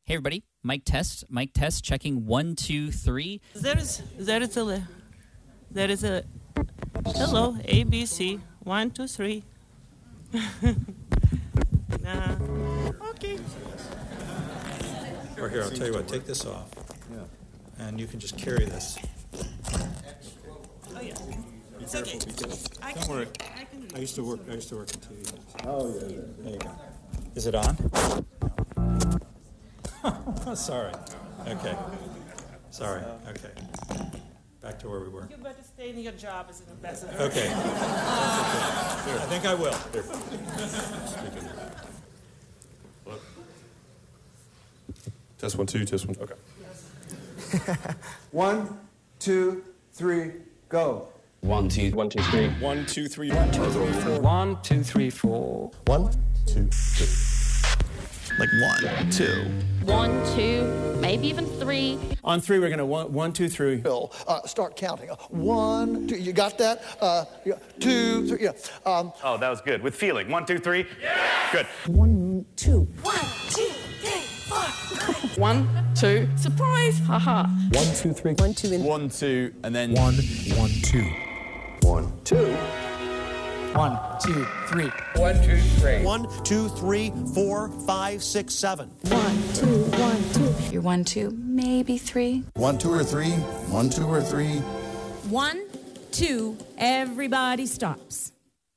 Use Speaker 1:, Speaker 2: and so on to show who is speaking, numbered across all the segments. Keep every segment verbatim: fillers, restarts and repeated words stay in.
Speaker 1: Hey everybody, mic test, mic test, checking one, two, three.
Speaker 2: There is, there is a, there is a, hello, A, B, C, one, two, three. Nah, okay.
Speaker 3: Or here, I'll tell you what, take this off. Yeah. And you can just carry this.
Speaker 2: Oh yeah. It's
Speaker 3: careful,
Speaker 2: okay.
Speaker 3: be careful.
Speaker 2: I
Speaker 3: Don't
Speaker 2: can,
Speaker 3: worry.
Speaker 2: I can do
Speaker 3: I
Speaker 2: it.
Speaker 3: used to work, I used to work in T V.
Speaker 4: Oh, yeah, yeah.
Speaker 3: There you go. Is it on? Sorry. Okay. Sorry. Okay. Back to where we were.
Speaker 2: You better stay in your job as an ambassador.
Speaker 3: Okay. I think I will.
Speaker 4: Test one, two, test one. Okay.
Speaker 5: One, two, three, go.
Speaker 6: One, two, one, two, three.
Speaker 4: One, two, three. One, two, three, four.
Speaker 6: One, two, three, four.
Speaker 4: One, two, three.
Speaker 7: Like one, two.
Speaker 8: One, two, maybe even three.
Speaker 9: On three, we're going to one, one, two, three.
Speaker 10: Bill, uh, start counting. Uh, one, two, you got that? Uh, yeah, two, three, yeah. Um,
Speaker 11: oh, that was good. With feeling. One, two, three. Yeah. Good.
Speaker 8: One, two. One, two, three, four. One, two, surprise, haha.
Speaker 4: One, two, three.
Speaker 8: One, two, and
Speaker 7: One, two, and then
Speaker 4: One, one, two. One, two.
Speaker 9: One, two, three.
Speaker 6: One, two, three.
Speaker 12: One, two, three, four, five, six, seven.
Speaker 8: one, two, one, two. You're one, two, maybe three.
Speaker 5: One, two, or three. One, two, or three.
Speaker 8: One, two, everybody stops.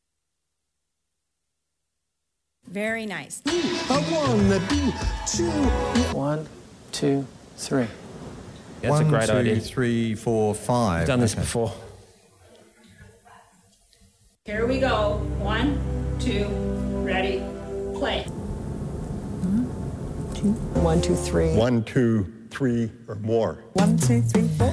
Speaker 8: Very nice.
Speaker 5: A one, a B, two.
Speaker 6: One, two, three. Yeah, that's
Speaker 4: One,
Speaker 6: a great
Speaker 4: two,
Speaker 6: idea.
Speaker 4: three, four, five.
Speaker 6: I've done this
Speaker 4: Okay.
Speaker 6: before.
Speaker 8: Here we go. One, two, ready, play.
Speaker 10: one, two, three.
Speaker 4: One, two, three, or more.
Speaker 10: One, two, three, four.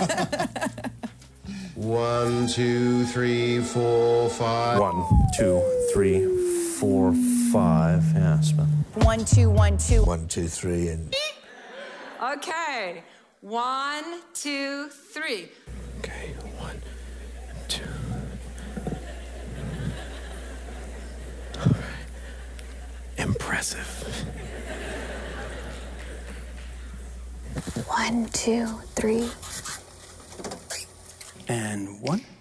Speaker 5: One, two, three, four, five.
Speaker 4: One, two, three, four, five. Yeah, spell.
Speaker 8: One, two, one, two.
Speaker 5: One, two, three, and...
Speaker 8: Okay. One, two, three.
Speaker 4: Okay, one, two. All right. Impressive.
Speaker 8: One, two, three.
Speaker 7: and one.